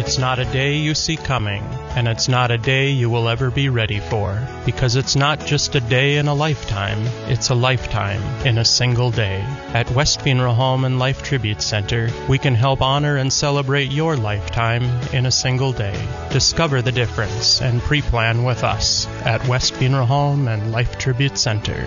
It's not a day you see coming, and it's not a day you will ever be ready for, because it's not just a day in a lifetime, it's a lifetime in a single day. At West Funeral Home and Life Tribute Center, we can help honor and celebrate your lifetime in a single day. Discover the difference and pre-plan with us at West Funeral Home and Life Tribute Center.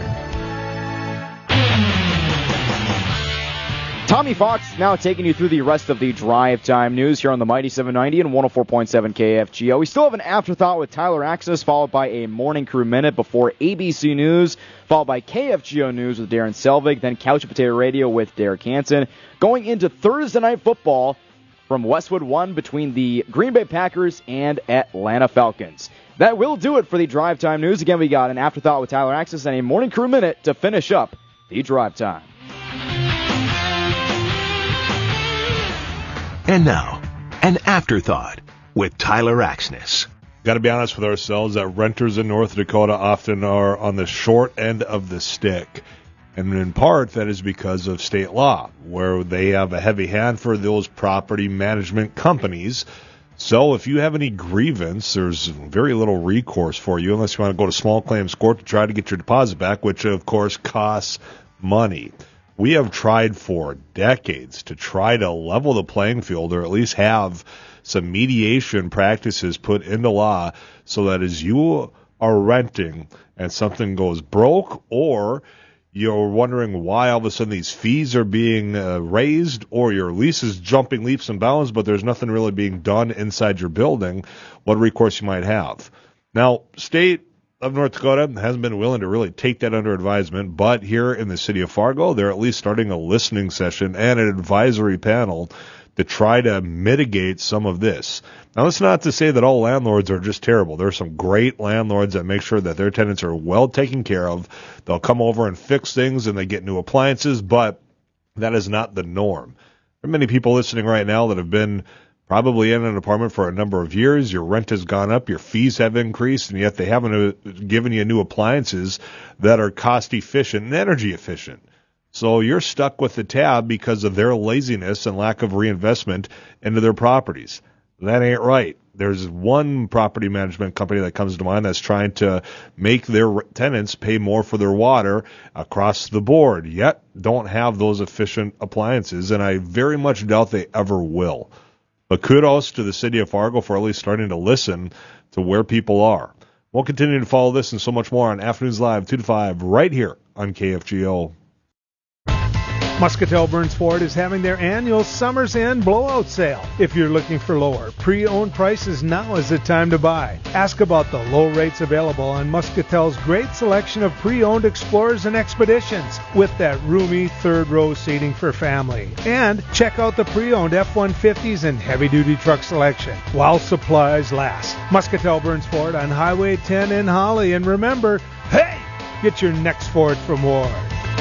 Tommy Fox now taking you through the rest of the Drive Time news here on the Mighty 790 and 104.7 KFGO. We still have an afterthought with Tyler Axis, followed by a Morning Crew Minute before ABC News, followed by KFGO News with Darren Selvig, then Couch Potato Radio with Derek Hansen. Going into Thursday Night Football from Westwood 1 between the Green Bay Packers and Atlanta Falcons. That will do it for the Drive Time news. Again, we got an afterthought with Tyler Axis and a Morning Crew Minute to finish up the Drive Time. And now, an afterthought with Tyler Axness. Got to be honest with ourselves that renters in North Dakota often are on the short end of the stick. And in part, that is because of state law, where they have a heavy hand for those property management companies. So if you have any grievance, there's very little recourse for you unless you want to go to small claims court to try to get your deposit back, which, of course, costs money. We have tried for decades to try to level the playing field, or at least have some mediation practices put into law so that as you are renting and something goes broke, or you're wondering why all of a sudden these fees are being raised, or your lease is jumping leaps and bounds, but there's nothing really being done inside your building, what recourse you might have. Now, state of North Dakota hasn't been willing to really take that under advisement, but here in the city of Fargo, they're at least starting a listening session and an advisory panel to try to mitigate some of this. Now, that's not to say that all landlords are just terrible. There are some great landlords that make sure that their tenants are well taken care of. They'll come over and fix things and they get new appliances, but that is not the norm. There are many people listening right now that have been probably in an apartment for a number of years. Your rent has gone up, your fees have increased, and yet they haven't given you new appliances that are cost efficient and energy efficient. So you're stuck with the tab because of their laziness and lack of reinvestment into their properties. That ain't right. There's one property management company that comes to mind that's trying to make their tenants pay more for their water across the board, yet don't have those efficient appliances, and I very much doubt they ever will. But kudos to the city of Fargo for at least starting to listen to where people are. We'll continue to follow this and so much more on Afternoons Live 2 to 5 right here on KFGO. Muscatel Burns Ford is having their annual Summer's End blowout sale. If you're looking for lower pre-owned prices, now is the time to buy. Ask about the low rates available on Muscatel's great selection of pre-owned Explorers and Expeditions with that roomy third row seating for family. And check out the pre-owned F-150s and heavy-duty truck selection while supplies last. Muscatel Burns Ford on Highway 10 in Holly. And remember, hey, get your next Ford from Ward.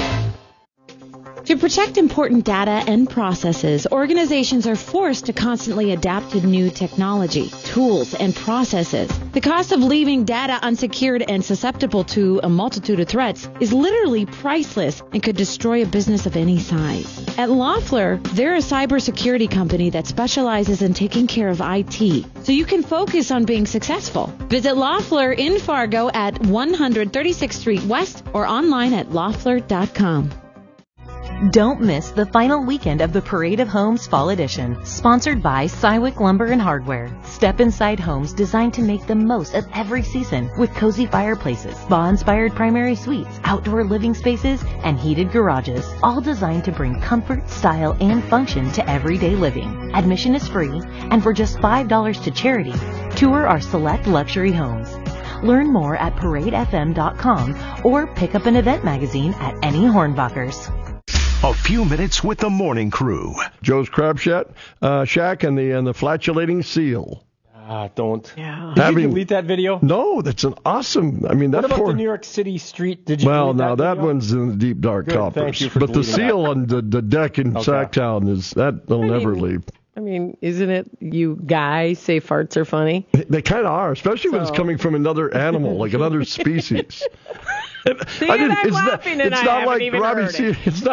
To protect important data and processes, organizations are forced to constantly adapt to new technology, tools, and processes. The cost of leaving data unsecured and susceptible to a multitude of threats is literally priceless and could destroy a business of any size. At Loeffler, they're a cybersecurity company that specializes in taking care of IT, so you can focus on being successful. Visit Loeffler in Fargo at 136th Street West or online at loeffler.com. Don't miss the final weekend of the Parade of Homes Fall Edition, sponsored by Cywick Lumber and Hardware. Step inside homes designed to make the most of every season with cozy fireplaces, spa-inspired primary suites, outdoor living spaces, and heated garages, all designed to bring comfort, style, and function to everyday living. Admission is free, and for just $5 to charity, tour our select luxury homes. Learn more at paradefm.com or pick up an event magazine at any Hornbachers. A few minutes with the morning crew. Joe's Crab Shack and the flatulating seal. Don't. Yeah. Did you delete that video? No, that's an awesome. I mean, what that about the New York City street? Did you? Well, delete now that video? one's in the deep dark Good, coppers. thank you for but the deleting seal that. on the deck in Sacktown will never leave. I mean, isn't it you guys say farts are funny? They kind of are, especially when it's coming from another animal, like another species. See, I'm laughing and I haven't even heard it. It's not